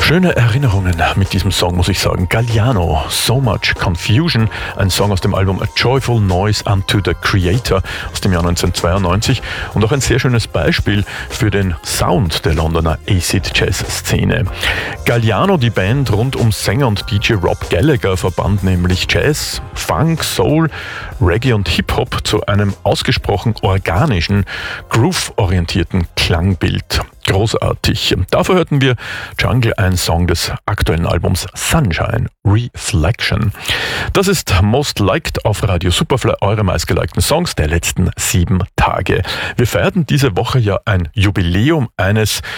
Schöne Erinnerungen mit diesem Song, muss ich sagen. Galliano, So Much Confusion, ein Song aus dem Album A Joyful Noise Unto the Creator aus dem Jahr 1992 und auch ein sehr schönes Beispiel für den Sound der Londoner Acid Jazz Szene. Galliano, die Band rund um Sänger und DJ Rob Gallagher, verband nämlich Jazz, Funk, Soul, Reggae und Hip-Hop zu einem ausgesprochen organischen, groove-orientierten Klangbild. Großartig. Dafür hörten wir Jungle, ein Song des aktuellen Albums Sunshine Reflection. Das ist Most Liked auf Radio Superfly, eure meistgelikten Songs der letzten 7 Tage. Wir feierten diese Woche ja ein Jubiläum eines